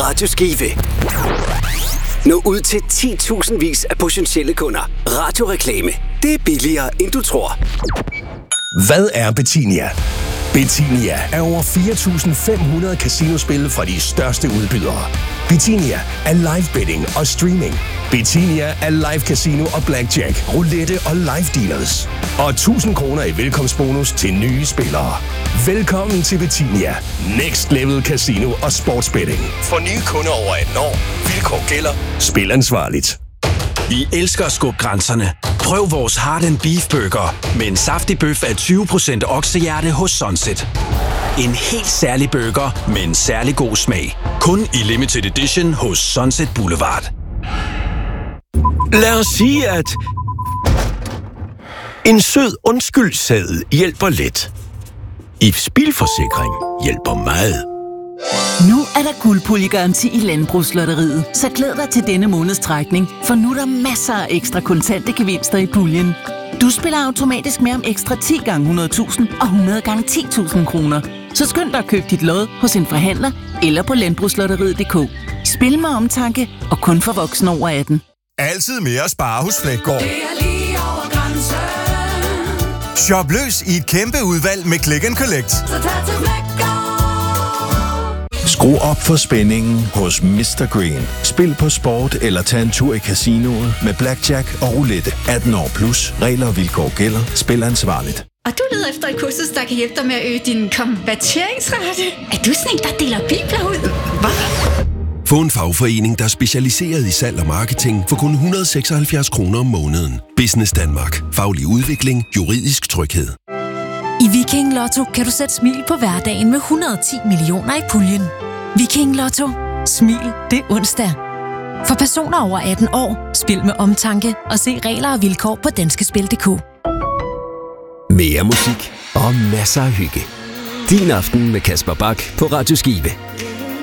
Radio Skive. Nå ud til 10.000 vis af potentielle kunder. Radioreklame. Det er billigere, end du tror. Hvad er Betinia? Betinia er over 4.500 casinospil fra de største udbydere. Betinia er live betting og streaming. Betinia er live casino og blackjack, roulette og live dealers. Og 1.000 kroner i velkomstbonus til nye spillere. Velkommen til Betinia. Next level casino og sportsbetting. For nye kunder over 18 år. Vilkår gælder. Spil ansvarligt. Vi elsker at skubbe grænserne. Prøv vores Heart & Beef Burger med en saftig bøf af 20% oksehjerte hos Sunset. En helt særlig burger med en særlig god smag. Kun i limited edition hos Sunset Boulevard. Lad os sige, at en sød undskyldseddel hjælper lidt. Ifs bilforsikring hjælper meget. Nu er der guldpuljegaranti i Landbrugslotteriet, så glæd dig til denne måneds trækning, for nu er der masser af ekstra kontante gevinster i puljen. Du spiller automatisk med om ekstra 10 gange 100.000 og 100 gange 10.000 kroner. Så skynd dig at købe dit lod hos en forhandler eller på landbrugslotteriet.dk. Spil med omtanke og kun for voksne over 18. Altid mere at spare hos Fleggaard. Det er lige over grænsen. Shop løs i et kæmpe udvalg med Click & Collect. Så tag til Fleggaard. Skru op for spændingen hos Mr. Green. Spil på sport eller tag en tur i casinoet med blackjack og roulette. 18 år plus. Regler og vilkår gælder. Spil ansvarligt. Og du leder efter et kursus, der kan hjælpe dig med at øge din konverteringsrate. Er du sådan en, der deler bibler ud? Hvad? Få en fagforening, der er specialiseret i salg og marketing for kun 176 kroner om måneden. Business Danmark. Faglig udvikling. Juridisk tryghed. I Viking Lotto kan du sætte smil på hverdagen med 110 millioner i puljen. Viking Lotto. Smil det onsdag. For personer over 18 år, spil med omtanke og se regler og vilkår på danskespil.dk. Mere musik og masser af hygge. Din aften med Kasper Bak på Radio Skive.